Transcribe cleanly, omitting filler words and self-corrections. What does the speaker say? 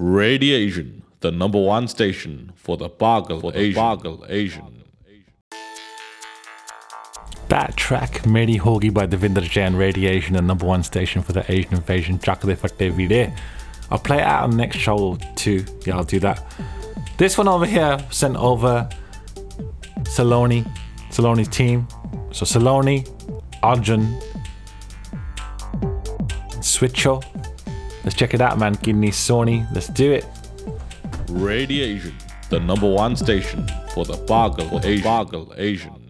Radiation, the number one station for the Bagal Asian. That track, Meri Hogi by Devinder Jain, Radiation, the number one station for the Asian invasion. Chakde Fatte Vide. I'll play it out on the next show too. Yeah, I'll do that. This one over here, sent over Saloni's team. So Saloni, Arjun, Switcho. Let's check it out, man. Kidney Sony. Let's do it. Radiation, the number one station for the Bagal Asian.